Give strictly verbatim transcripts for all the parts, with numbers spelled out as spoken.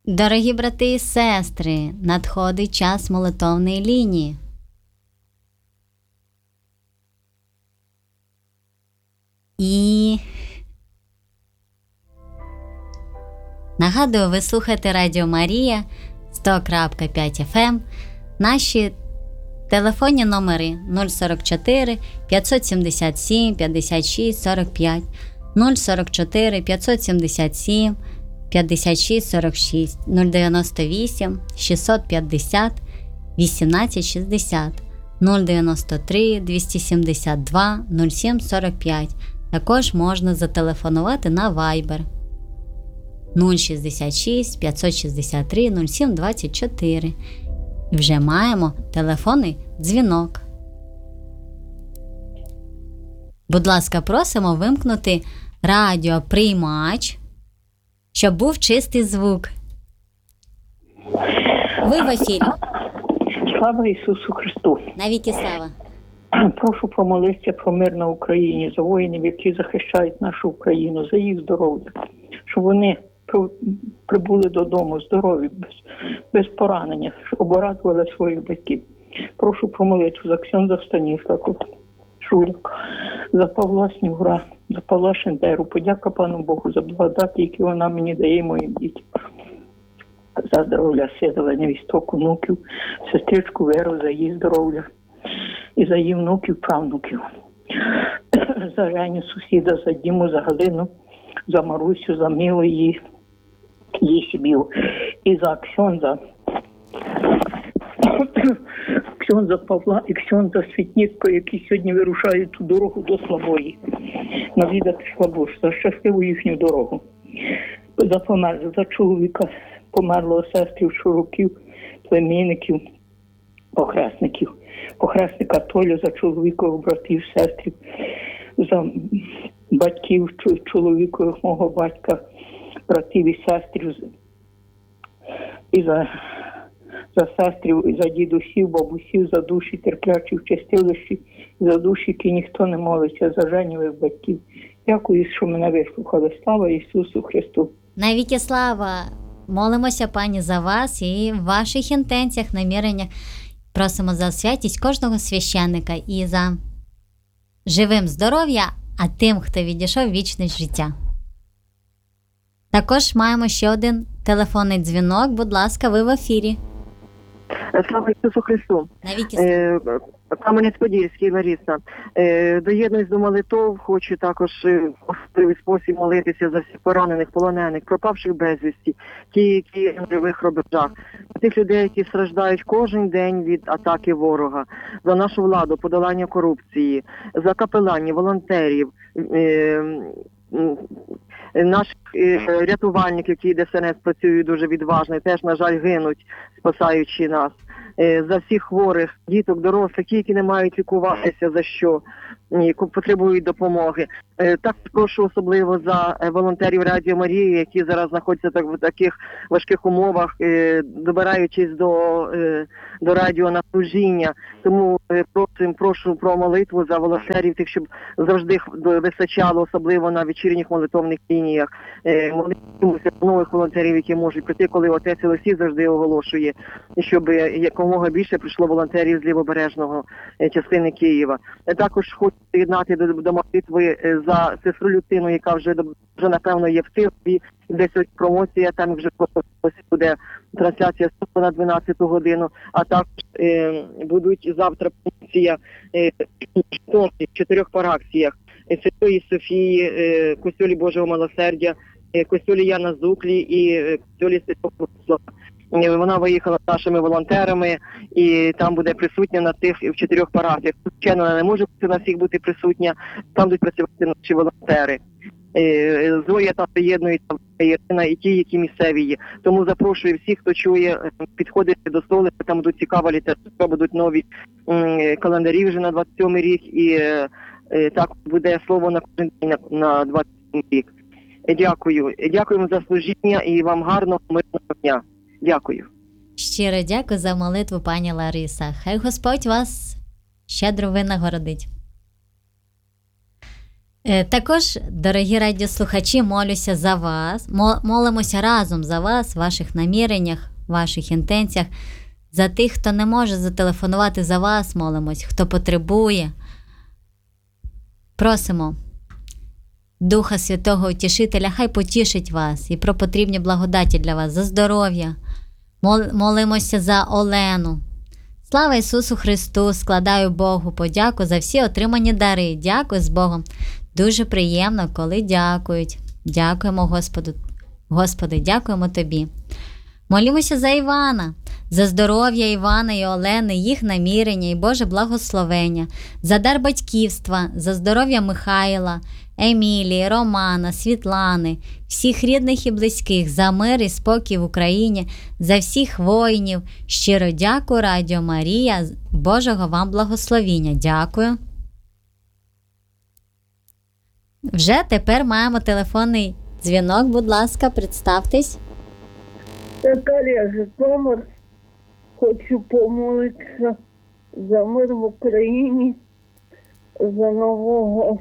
Дорогі брати і сестри, надходить час молитовної лінії. І нагадую, ви слухаєте Радіо Марія сто крапка п'ять еф ем. Наші телефонні номери нуль сорок чотири п'ятсот сімдесят сім п'ятдесят шість сорок п'ять, нуль сорок чотири п'ятсот сімдесят сім п'ятдесят шість сорок шість, нуль дев'яносто вісім шістсот п'ятдесят вісімнадцять шістдесят, нуль дев'яносто три двісті сімдесят два нуль сім сорок п'ять. Також можна зателефонувати на Viber нуль шістдесят шість п'ятсот шістдесят три нуль сім двадцять чотири. І вже маємо телефонний дзвінок. Будь ласка, просимо вимкнути радіоприймач, щоб був чистий звук. Ви в ефірі. Слава Ісусу Христу! Навіки слава! Прошу помолитися про мир на Україні, за воїнів, які захищають нашу Україну, за їх здоров'я, щоб вони прибули додому здорові, без, без поранення, щоб обрадували своїх батьків. Прошу про молитву за Ксьондза Станіслава Шурика, за Павла Снігура, за Павла Шендеру. Подяка Пану Богу за благодати, які вона мені дає моїм дітям. За здоров'я сидела невісток, внуків, сестричку Веру, за її здоров'я. І за її внуків, правнуків. За Женю, сусіда, за Діму, за Галину, за Марусю, за Мілу, її, її сім'ю. І за Ксьондза, Ксьондза Павла і Ксьондза Світніцького, які сьогодні вирушають у дорогу до Слабої. Навідати Слабу, за щасливу їхню дорогу. За померлого, за чоловіка, померлого сестрів, чоловіків, племінників, похресників. Похресника Толю, за чоловікових братів, сестрів, за батьків, чоловікових мого батька, братів і сестрів, і за, за сестрів, і за дідусів, бабусів, за душі терплячі в чистилищі, за душі, які ніхто не молиться, за женівих батьків. Дякую, що мене вислухали. Слава Ісусу Христу! Навіки слава! Молимося, пані, за вас і в ваших інтенціях, наміреннях. Просимо за святість кожного священника і за живим здоров'я, а тим, хто відійшов, вічне життя. Також маємо ще один телефонний дзвінок. Будь ласка, ви в ефірі. Слава Ісусу Христу. Навіки е, Кам'янець-Подільський, Лариса. Е, доєднуюсь до молитов, хочу також в особливий спосіб молитися за всіх поранених, полонених, пропавших безвісті, ті, які в живих рубежах, за тих людей, які страждають кожен день від атаки ворога, за нашу владу, подолання корупції, за капеланів, волонтерів, е, наших е, рятувальників, які Де Ес Ен Ес працюють дуже відважно, теж, на жаль, гинуть, спасаючи нас. Е, за всіх хворих, діток, дорослих, ті, які не мають лікуватися за що, і потребують допомоги. Е, так прошу особливо за волонтерів Радіо Марії, які зараз знаходяться так, в таких важких умовах, е, добираючись до, е, до радіо на служіння. Тому е, просим, прошу про молитву за волонтерів, тих, щоб завжди вистачало, особливо на вечірніх молитовних лініях. Е, молитвуся нових волонтерів, які можуть прийти, коли отець Олексій завжди оголошує, щоб якомога більше прийшло волонтерів з лівобережного е, частини Києва. Е, також хочу приєднати до, до молитви е, за сестру Люцину, яка вже, вже напевно є в Києві, десь ось промоція, там вже буде трансляція на дванадцяту годину, а також е, будуть завтра промоція е, в чотирьох паракціях. Святої Софії, е, Костьолі Божого Милосердя, е, Костьолі Яна Зуклі і е, Костьолі Святого Мирослава. Вона виїхала з нашими волонтерами і там буде присутня на тих в чотирьох парадах. Звичайно, вона не може бути на всіх бути присутня, там будуть працювати наші волонтери. Зоя там приєднується, Ірина і ті, які місцеві є. Тому запрошую всіх, хто чує, підходити до столу, там будуть цікава література, будуть нові календарі вже на двадцять сьомий рік і так буде слово на кожен день на двадцять сьомий рік. Дякую. Дякуємо за служіння і вам гарного, мирного дня. Дякую. Щиро дякую за молитву, пані Лариса. Хай Господь вас щедро винагородить. Е, Також, дорогі радіослухачі, молюся за вас. Мо- Молимося разом за вас, в ваших наміреннях, ваших інтенціях. За тих, хто не може зателефонувати, за вас молимось, хто потребує. Просимо Духа Святого Утішителя, хай потішить вас і про потрібні благодаті для вас, за здоров'я. Мол- Молимося за Олену. Слава Ісусу Христу! Складаю Богу подяку за всі отримані дари. Дякую з Богом. Дуже приємно, коли дякують. Дякуємо Господу. Господи, дякуємо Тобі. Молімося за Івана, за здоров'я Івана і Олени, їх намірення і Боже благословення, за дар батьківства, за здоров'я Михайла, Емілії, Романа, Світлани, всіх рідних і близьких, за мир і спокій в Україні, за всіх воїнів. Щиро дякую, Радіо Марія, Божого вам благословіння. Дякую. Вже тепер маємо телефонний дзвінок. Будь ласка, представтесь. Наталія Житомир, хочу помолитися за мир в Україні, за нового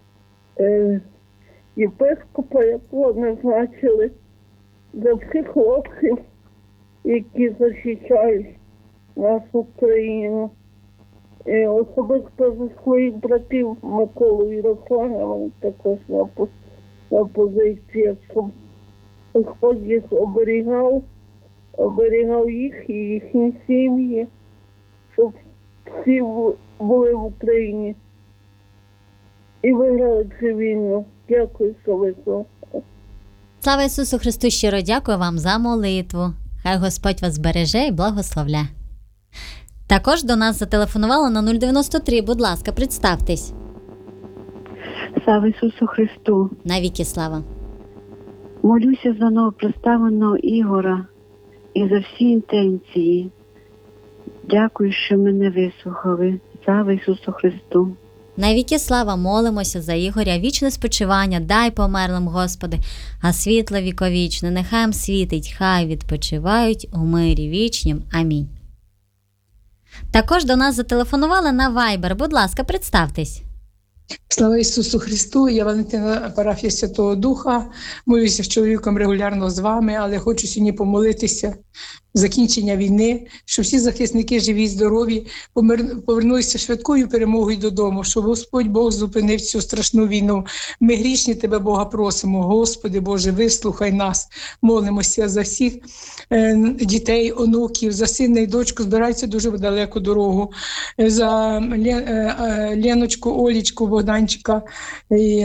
е, єпископа, якого назначили, за всіх хлопців, які захищають нашу Україну. І особисто за своїх братів Миколу і Руслана, вони також на, поз- на позиціях, щоб Господь їх оберігав, оберігав їх і їхні сім'ї, щоб всі бу- були в Україні і виграли цю війну. Дякую, що вислухали. Слава Ісусу Христу! Щиро дякую вам за молитву. Хай Господь вас береже і благословля. Також до нас зателефонували на нуль дев'яносто три. Будь ласка, представтесь. Слава Ісусу Христу! Навіки слава. Молюся за новоприставленого Ігора і за всі інтенції. Дякую, що мене вислухали. Слава Ісусу Христу! Навіки слава, молимося за Ігоря. Вічне спочивання дай померлим, Господи, а світло віковічне нехай їм світить, хай відпочивають у мирі вічнім. Амінь. Також до нас зателефонували на Viber. Будь ласка, представтесь. Слава Ісусу Христу! Я Валентина, парафія Святого Духа. Молюся з чоловіком регулярно з вами, але хочу сьогодні помолитися закінчення війни, щоб всі захисники живі, здорові, помир... повернулися швидкою перемогою додому, щоб Господь Бог зупинив цю страшну війну. Ми грішні Тебе, Бога, просимо. Господи Боже, вислухай нас. Молимося за всіх е, дітей, онуків, за сина і дочку, збираються дуже в далеку дорогу, за Лє... е, Леночку, Олічку, Богданчика, і,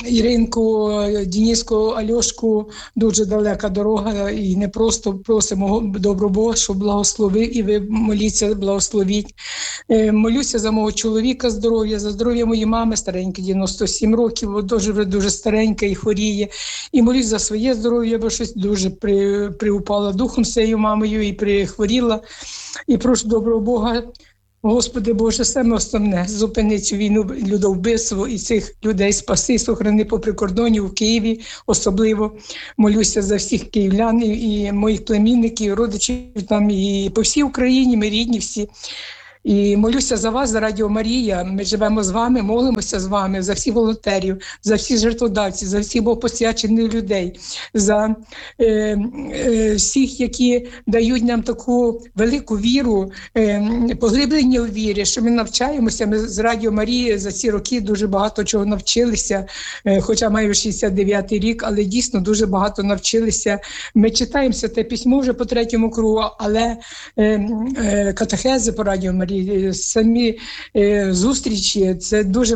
Іринку, Дениску, Альошку, дуже далека дорога, і не просто просимо добро Бога, щоб благословив, і ви моліться, благословіть. Е, молюся за мого чоловіка здоров'я, за здоров'я моєї мами, старенька, дев'яносто сім років, бо дуже, дуже старенька і хворіє. І молюсь за своє здоров'я, бо щось дуже при, приупала духом з цією мамою і прихворіла. І прошу доброго Бога, Господи Боже, саме основне, зупини цю війну, людовбивство і цих людей спаси, сохрани по прикордоні в Києві, особливо молюся за всіх київлян і моїх племінників, родичів там і по всій Україні, ми рідні всі. І молюся за вас, за Радіо Марія. Ми живемо з вами, молимося з вами, за всіх волонтерів, за всіх жертводавців, за всіх богопосвячених людей, за е, е, всіх, які дають нам таку велику віру, е, поглиблення у вірі, що ми навчаємося. Ми з Радіо Марії за ці роки дуже багато чого навчилися, е, хоча маю шістдесят дев'ятий рік, але дійсно дуже багато навчилися. Ми читаємо те письмо вже по третьому кругу, але е, е, катехези по Радіо Марії, самі е, зустрічі, це дуже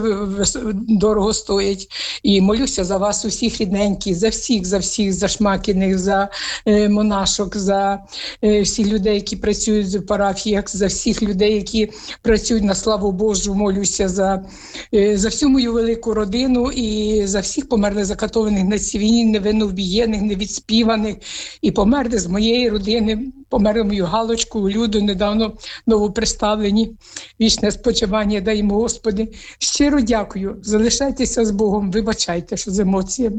дорого стоїть. І молюся за вас усіх рідненьких, за всіх, за всіх, за Шмакіних, за е, монашок, за е, всіх людей, які працюють в парафіях, за всіх людей, які працюють на славу Божу. Молюся за, е, за всю мою велику родину і за всіх померлих закатованих на цій війні, невинно вбієних, невідспіваних, і померли з моєї родини. Померли мою Галочку, Люду, недавно новоприставлені. Вічне спочивання даємо, Господи. Щиро дякую. Залишайтеся з Богом, вибачайте, що з емоціями.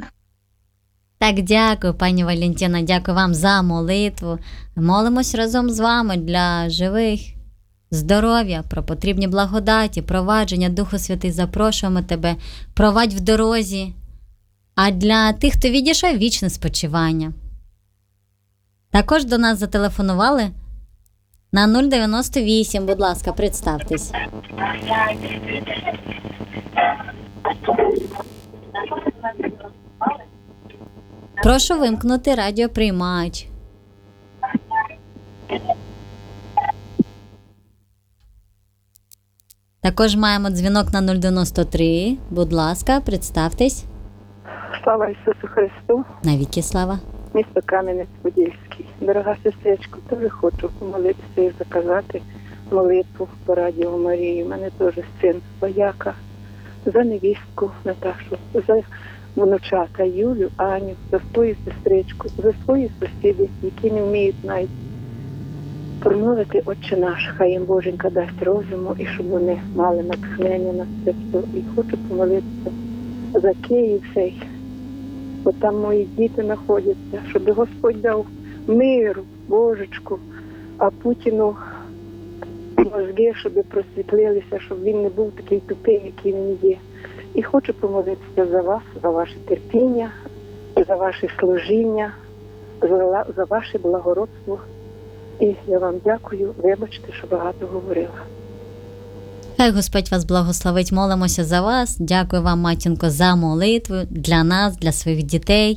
Так, дякую, пані Валентина, дякую вам за молитву. Молимось разом з вами для живих, здоров'я, про потрібні благодаті, провадження. Духу Святий, запрошуємо Тебе, провадь в дорозі. А для тих, хто відійшов, вічне спочивання. Також до нас зателефонували на нуль дев'яносто вісім, будь ласка, представтесь. Прошу вимкнути радіоприймач. Також маємо дзвінок на нуль дев'яносто три. Будь ласка, представтесь. Слава Ісусу Христу, Навіки слава. місто Кам'янець-Подільський. Дорога сестричко, теж хочу помолитися і заказати молитву по Радіо Марії. У мене теж син вояка, за невістку Наташу, за внучата Юлю, Аню, за свою сестричку, за свої сусіди, які не вміють навіть промовити «Отче наш», хай їм Боженька дасть розуму, і щоб вони мали натхнення на це все. І хочу помолитися за Київ цей, бо там мої діти знаходяться, щоб Господь дав миру, Божечку, а Путіну мозги, щоб просвітлилися, щоб він не був такий тупий, який він є. І хочу помолитися за вас, за ваше терпіння, за ваше служіння, за, за ваше благородство. І я вам дякую, вибачте, що багато говорила. Хай Господь вас благословить, молимося за вас. Дякую вам, матінко, за молитву для нас, для своїх дітей.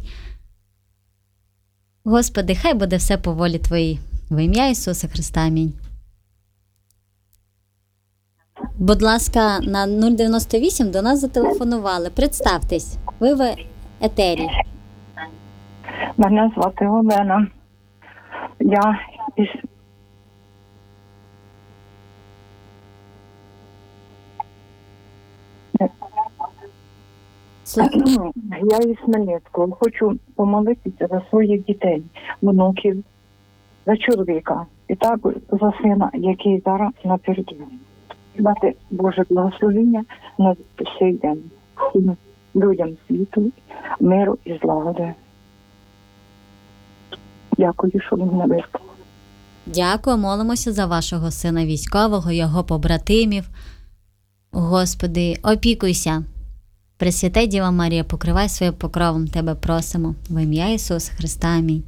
Господи, хай буде все по волі Твоїй. В ім'я Ісуса Христа. Амінь. Будь ласка, на нуль дев'яносто вісім до нас зателефонували. Представтесь, ви в етері. Мене звати Олена. Я із Слухаю. я із Хмельницького. Хочу помолитися за своїх дітей, внуків, за чоловіка і так за сина, який зараз на передовій. Дати Боже благословення на цей день. Всім людям світу, миру і злагоди. Дякую, що ви мене вислухали. Дякую, молимося за вашого сина військового, його побратимів. Господи, опікуйся. Пресвята Діва Марія, покривай своїм покровом, Тебе просимо. В ім'я Ісуса Христа. Амінь.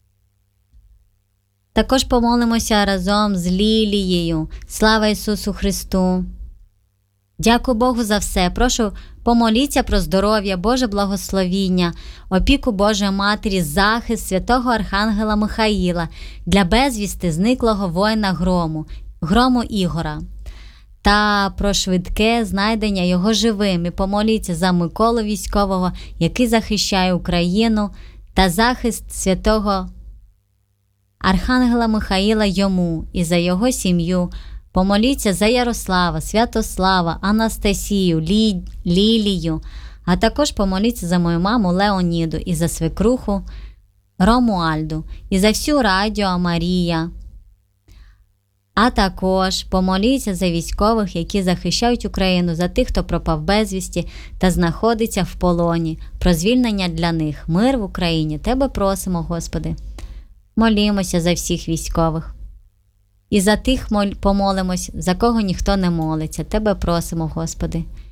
Також помолимося разом з Лілією. Слава Ісусу Христу! Дякую Богу за все. Прошу, помоліться про здоров'я, Боже благословіння, опіку Божої Матері, захист святого Архангела Михаїла для безвісти зниклого воїна Грому, Грому Ігора. Та про швидке знайдення його живим. І помоліться за Миколу військового, який захищає Україну, та захист святого Архангела Михаїла йому і за його сім'ю. Помоліться за Ярослава, Святослава, Анастасію, Лі... Лілію, а також помоліться за мою маму Леоніду і за свекруху Ромуальду, і за всю Радіо Марія. А також помоліться за військових, які захищають Україну, за тих, хто пропав безвісті та знаходиться в полоні, про звільнення для них. Мир в Україні. Тебе просимо, Господи. Молімося за всіх військових. І за тих помолимось, за кого ніхто не молиться. Тебе просимо, Господи.